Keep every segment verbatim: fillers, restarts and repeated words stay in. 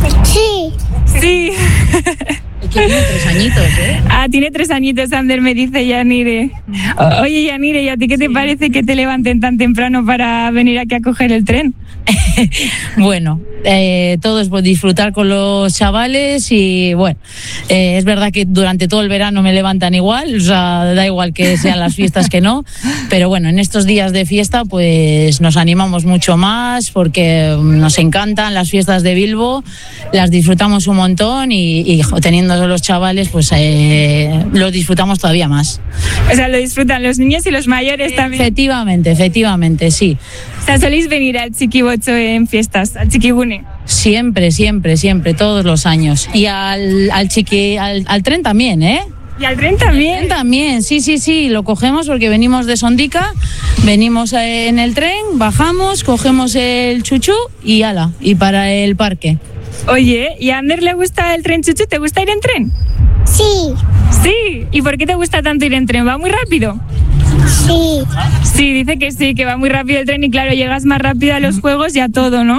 Sí. Sí. Es que tiene tres añitos, ¿eh? Ah, tiene tres añitos, Ander, me dice Yanire. O- Oye, Yanire, ¿y a ti qué te parece que te levanten tan temprano para venir aquí a coger el tren? Bueno, eh, todo es por disfrutar con los chavales y bueno, eh, es verdad que durante todo el verano me levantan igual, o sea, da igual que sean las fiestas que no, pero bueno, en estos días de fiesta pues nos animamos mucho más porque nos encantan las fiestas de Bilbo, las disfrutamos un montón y, y jo, teniendo los chavales pues eh, los disfrutamos todavía más. O sea, lo disfrutan los niños y los mayores también. Efectivamente, efectivamente, sí. O sea, soléis venir al Chiquibocho en fiestas, al Chiquigune. Siempre, siempre, siempre, todos los años. Y al, al chiqui, al, al tren también, ¿eh? Y al tren también. Tren también, sí, sí, sí, lo cogemos porque venimos de Sondica, venimos eh, en el tren, bajamos, cogemos el chuchú y ala, y para el parque. Oye, ¿y a Ander le gusta el tren chuchu? ¿Te gusta ir en tren? Sí. Sí. ¿Y por qué te gusta tanto ir en tren? ¿Va muy rápido? Sí. Sí, dice que sí, que va muy rápido el tren y claro, llegas más rápido a los juegos y a todo, ¿no?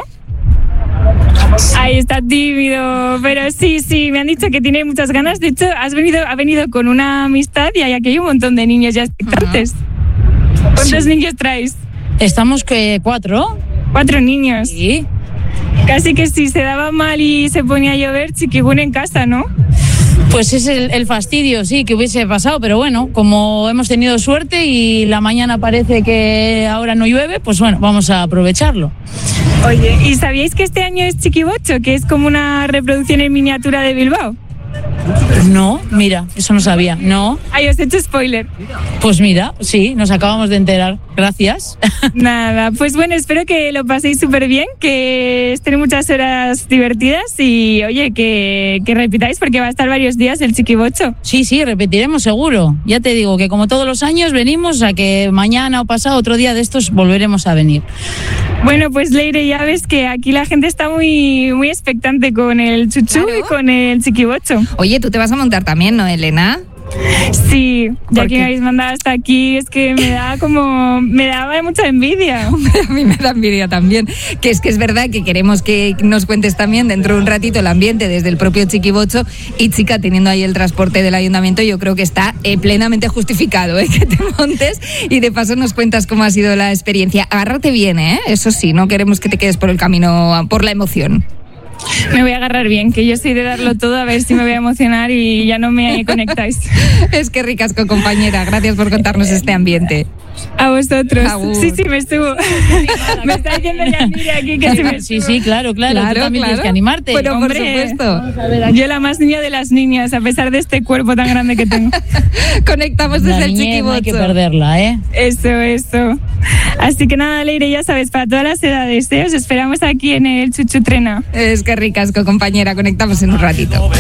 Ahí está tímido, pero sí, sí, me han dicho que tiene muchas ganas. De hecho, has venido, ha venido con una amistad y aquí hay un montón de niños ya expectantes. ¿Cuántos Sí. niños traes? Estamos que cuatro. Cuatro niños. Sí. Casi que si se daba mal y se ponía a llover, Chiquigune en casa, ¿no? Pues es el, el fastidio, sí, que hubiese pasado, pero bueno, como hemos tenido suerte y la mañana parece que ahora no llueve, pues bueno, vamos a aprovecharlo. Oye, ¿y sabíais que este año es Chiquibocho, que es como una reproducción en miniatura de Bilbao? No, mira, eso no sabía. No, Ay, os he hecho spoiler. pues mira, sí, nos acabamos de enterar. Gracias. Nada, pues bueno, espero que lo paséis súper bien, que estén muchas horas divertidas y oye, que, que repitáis porque va a estar varios días el Chiquibocho. Sí, sí, repetiremos seguro. Ya te digo que como todos los años venimos a que mañana o pasado otro día de estos volveremos a venir. Bueno, pues Leire, ya ves que aquí la gente está muy, muy expectante con el chuchú Claro. y con el Chiquibocho. Oye, tú te vas a montar también, ¿no, Elena? Sí, ya ¿Por que qué? me habéis mandado hasta aquí, es que me da como, me daba mucha envidia. A mí me da envidia también. Que es que es verdad que queremos que nos cuentes también dentro de un ratito el ambiente desde el propio Chiquibocho y chica, teniendo ahí el transporte del ayuntamiento, yo creo que está eh, plenamente justificado, ¿eh? Que te montes y de paso nos cuentas cómo ha sido la experiencia. Agárrate bien, ¿eh? Eso sí, no queremos que te quedes por el camino por la emoción. Me voy a agarrar bien, que yo soy de darlo todo a ver si me voy a emocionar y ya no me conectáis. Es que ricasco, compañera. Gracias por contarnos este ambiente. A vosotros. Agur. Sí, sí, me subo. Me está diciendo Yanire aquí que sí me Sí, subo. sí, claro, claro. Claro, Tú también claro. tienes que animarte. Bueno, por Hombre. supuesto. Yo la más niña de las niñas, a pesar de este cuerpo tan grande que tengo. Conectamos La desde el niñez no hay que Chiquibocho. perderla, ¿eh? Eso, eso. Así que nada, Leire, ya sabes, para todas las edades, ¿eh? Os esperamos aquí en el Chuchutrena. Es que ricasco, compañera. Conectamos en un ratito.